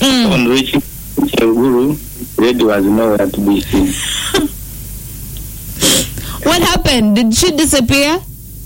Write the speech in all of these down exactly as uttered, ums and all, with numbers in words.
Mm. On reaching Guru, lady was nowhere to be seen. What happened? Did she disappear?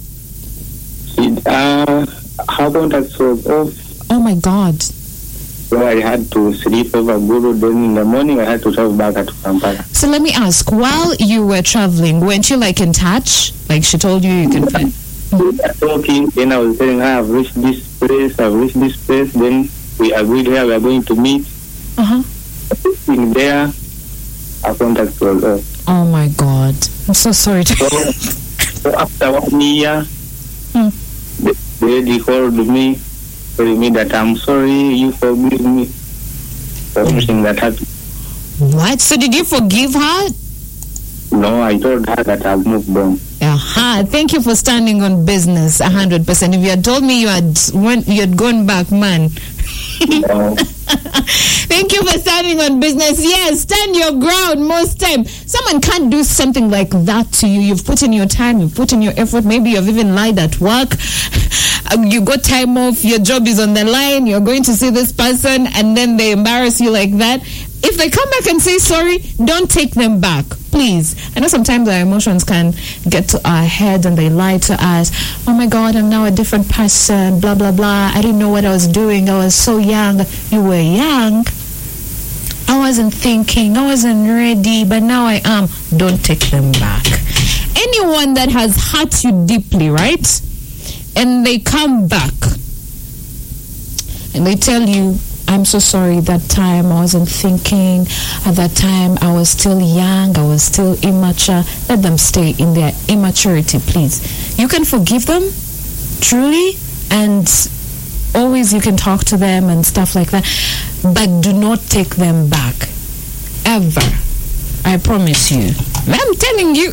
She, uh, her contact was off. Oh my God. So I had to sleep over Guru. Then in the morning, I had to travel back to Kampala. So let me ask, while you were traveling, weren't you like in touch? Like she told you you can find? We were talking, then I was telling her, I've reached this place, I've reached this place. Then we agreed here we are going to meet. Uh-huh. In there, our contact was off. Oh my God. I'm so sorry to So, so after one year, Hmm. the, the lady called me, telling me that I'm sorry, you forgive me for everything that happened. What? So did you forgive her? No, I told her that I've moved on. Aha, thank you for standing on business one hundred percent. If you had told me you had went, you had gone back, man. No. Thank you for standing on business. Yes, stand your ground most time. Someone can't do something like that to you. You've put in your time, you've put in your effort. Maybe you've even lied at work. You got time off, your job is on the line, you're going to see this person, and then they embarrass you like that. If they come back and say sorry, don't take them back, please. I know sometimes our emotions can get to our head and they lie to us. Oh my God, I'm now a different person, blah, blah, blah. I didn't know what I was doing. I was so young. You were young. I wasn't thinking. I wasn't ready, but now I am. Don't take them back. Anyone that has hurt you deeply, right? And they come back and they tell you, I'm so sorry, that time I wasn't thinking. At that time I was still young, I was still immature. Let them stay in their immaturity, please. You can forgive them, truly, and always you can talk to them and stuff like that, but do not take them back, ever. I promise you. I'm telling you.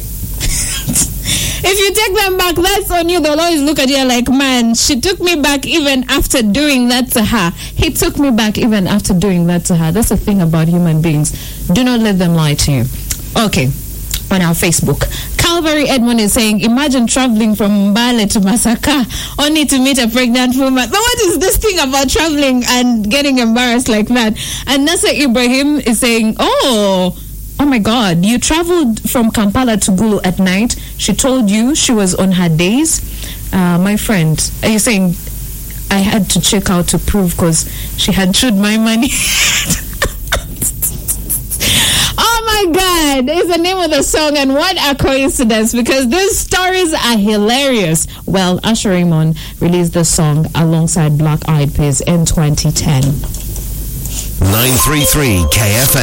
If you take them back, that's on you. They'll always look at you like, man, she took me back even after doing that to her. He took me back even after doing that to her. That's the thing about human beings. Do not let them lie to you. Okay, on our Facebook, Calvary Edmund is saying, imagine traveling from Mbale to Masaka only to meet a pregnant woman. But what is this thing about traveling and getting embarrassed like that? And Nasser Ibrahim is saying, oh, oh my God, you traveled from Kampala to Gulu at night. She told you she was on her days. Uh, my friend, are you saying I had to check out to prove because she had chewed my money? Oh my God, is the name of the song, and what a coincidence, because these stories are hilarious. Well, Usher Raymond released the song alongside Black Eyed Peas in twenty ten. nine three three K F M.